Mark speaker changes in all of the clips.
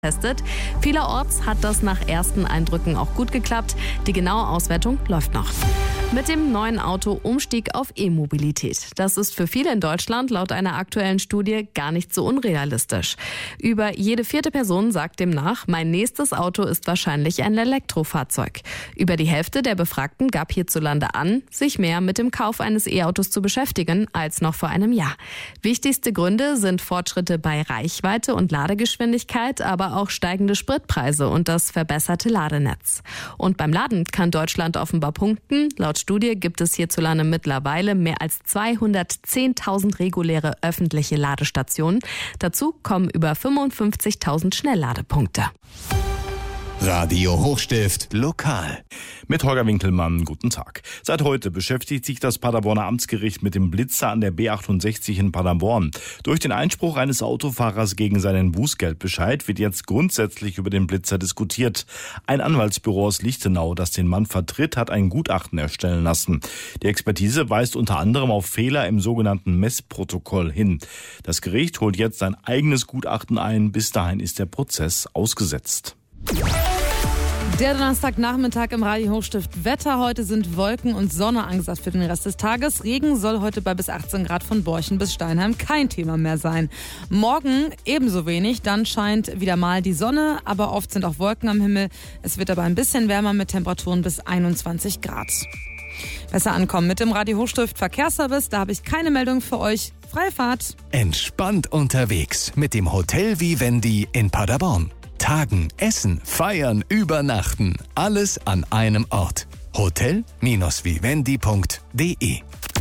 Speaker 1: getestet. Vielerorts hat das nach ersten Eindrücken auch gut geklappt. Die genaue Auswertung läuft noch. Mit dem neuen Auto Umstieg auf E-Mobilität. Das ist für viele in Deutschland laut einer aktuellen Studie gar nicht so unrealistisch. Über jede vierte Person sagt demnach, mein nächstes Auto ist wahrscheinlich ein Elektrofahrzeug. Über die Hälfte der Befragten gab hierzulande an, sich mehr mit dem Kauf eines E-Autos zu beschäftigen als noch vor einem Jahr. Wichtigste Gründe sind Fortschritte bei Reichweite und Ladegeschwindigkeit, aber auch steigende Spritpreise und das verbesserte Ladenetz. Und beim Laden kann Deutschland offenbar punkten. Laut Studie gibt es hierzulande mittlerweile mehr als 210.000 reguläre öffentliche Ladestationen. Dazu kommen über 55.000 Schnellladepunkte.
Speaker 2: Radio Hochstift lokal.
Speaker 3: Mit Holger Winkelmann, guten Tag. Seit heute beschäftigt sich das Paderborner Amtsgericht mit dem Blitzer an der B68 in Paderborn. Durch den Einspruch eines Autofahrers gegen seinen Bußgeldbescheid wird jetzt grundsätzlich über den Blitzer diskutiert. Ein Anwaltsbüro aus Lichtenau, das den Mann vertritt, hat ein Gutachten erstellen lassen. Die Expertise weist unter anderem auf Fehler im sogenannten Messprotokoll hin. Das Gericht holt jetzt sein eigenes Gutachten ein. Bis dahin ist der Prozess ausgesetzt.
Speaker 4: Der Donnerstagnachmittag im Radio Hochstift. Wetter heute sind Wolken und Sonne angesagt für den Rest des Tages. Regen soll heute bei bis 18 Grad von Borchen bis Steinheim kein Thema mehr sein. Morgen ebenso wenig, dann scheint wieder mal die Sonne, aber oft sind auch Wolken am Himmel. Es wird aber ein bisschen wärmer mit Temperaturen bis 21 Grad. Besser ankommen mit dem Radio Hochstift Verkehrsservice, da habe ich keine Meldung für euch. Freie Fahrt.
Speaker 2: Entspannt unterwegs mit dem Hotel Vivendi in Paderborn. Tagen, essen, feiern, übernachten. Alles an einem Ort. Hotel-vivendi.de.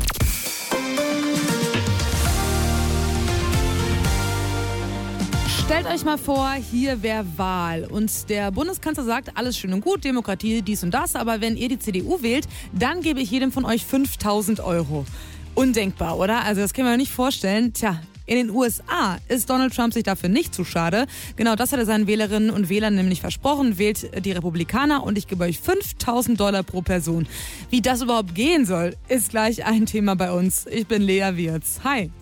Speaker 4: Stellt euch mal vor, hier wäre Wahl und der Bundeskanzler sagt, alles schön und gut, Demokratie, dies und das, aber wenn ihr die CDU wählt, dann gebe ich jedem von euch 5.000 €. Undenkbar, oder? Also das können wir nicht vorstellen. Tja, in den USA ist Donald Trump sich dafür nicht zu schade. Genau das hat er seinen Wählerinnen und Wählern nämlich versprochen. Wählt die Republikaner und ich gebe euch 5.000 $ pro Person. Wie das überhaupt gehen soll, ist gleich ein Thema bei uns. Ich bin Lea Wirz. Hi.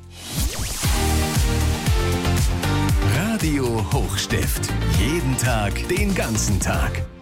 Speaker 2: Radio Hochstift. Jeden Tag, den ganzen Tag.